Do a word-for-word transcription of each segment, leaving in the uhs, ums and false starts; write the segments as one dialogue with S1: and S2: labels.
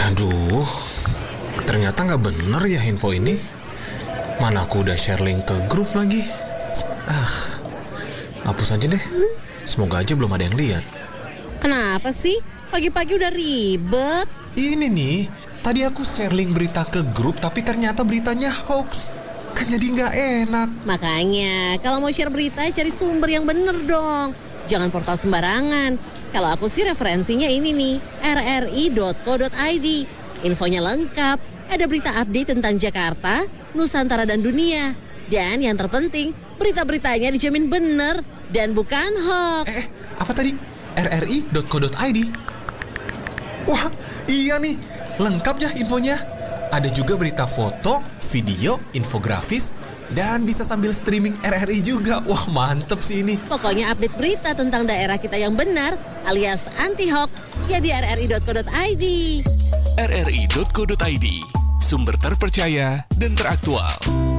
S1: Aduh, ternyata nggak bener ya info ini. Mana aku udah share link ke grup lagi. Ah, hapus aja deh. Semoga aja belum ada yang lihat.
S2: Kenapa sih? Pagi-pagi udah ribet.
S1: Ini nih, tadi aku share link berita ke grup tapi ternyata beritanya hoax. Kan jadi nggak enak.
S2: Makanya, kalau mau share berita cari sumber yang bener dong. Jangan portal sembarangan. Kalau aku sih referensinya ini nih, r r i dot co dot i d. Infonya lengkap, ada berita update tentang Jakarta, Nusantara dan dunia. Dan yang terpenting, berita-beritanya dijamin bener dan bukan hoax.
S1: Eh, apa tadi? r r i dot co dot i d. Wah, iya nih, lengkap ya infonya. Ada juga berita foto, video, infografis, dan bisa sambil streaming R R I juga. Wah, mantep sih ini.
S2: Pokoknya update berita tentang daerah kita yang benar alias anti-hoax ya di r r i dot co dot i d.
S3: r r i dot co dot i d, sumber terpercaya dan teraktual.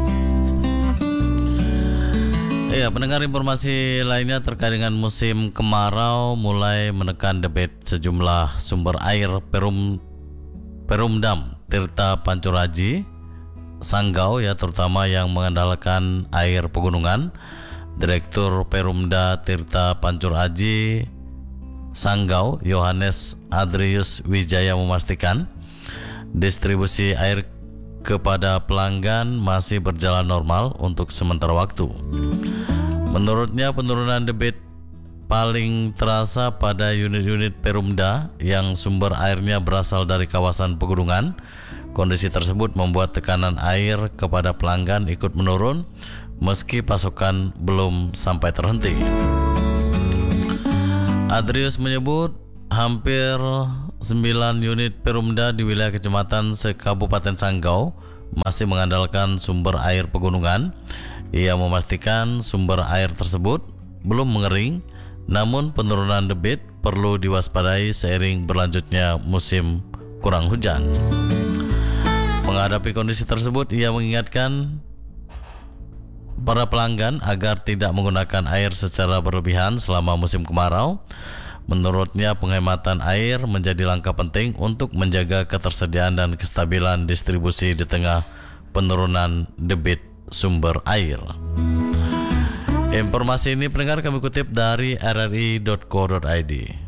S4: Iya, pendengar, informasi lainnya terkait dengan musim kemarau mulai menekan debit sejumlah sumber air Perum Perumdam Tirta Pancuraji Sanggau ya, terutama yang mengandalkan air pegunungan. Direktur Perumda Tirta Pancuraji Sanggau Yohanes Adrius Wijaya memastikan distribusi air kepada pelanggan masih berjalan normal untuk sementara waktu. Menurutnya, penurunan debit paling terasa pada unit-unit Perumda yang sumber airnya berasal dari kawasan pegunungan. Kondisi tersebut membuat tekanan air kepada pelanggan ikut menurun meski pasokan belum sampai terhenti. Adrius menyebut hampir sembilan unit Perumda di wilayah kecamatan se-Kabupaten Sanggau masih mengandalkan sumber air pegunungan. Ia memastikan sumber air tersebut belum mengering, namun penurunan debit perlu diwaspadai seiring berlanjutnya musim kurang hujan. Menghadapi kondisi tersebut, ia mengingatkan para pelanggan agar tidak menggunakan air secara berlebihan selama musim kemarau. Menurutnya, penghematan air menjadi langkah penting untuk menjaga ketersediaan dan kestabilan distribusi di tengah penurunan debit sumber air. Informasi ini pendengar kami kutip dari r r i dot co dot i d.